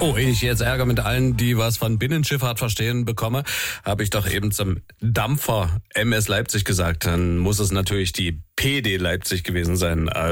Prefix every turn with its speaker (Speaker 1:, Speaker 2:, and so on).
Speaker 1: Oh, ehe ich jetzt Ärger mit allen, die was von Binnenschifffahrt verstehen, bekomme, habe ich doch eben zum Dampfer MS Leipzig gesagt. Dann muss es natürlich die PD Leipzig gewesen sein.